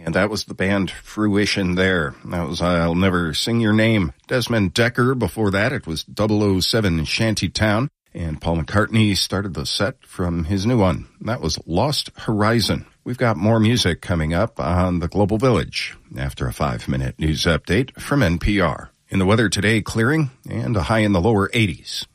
And that was the band Fruition there. That was I'll Never Sing Your Name. Desmond Decker. Before that, it was 007 Shantytown. And Paul McCartney started the set from his new one. That was Lost Horizon. We've got more music coming up on the Global Village after a 5-minute news update from NPR. In the weather today, clearing and a high in the lower 80s.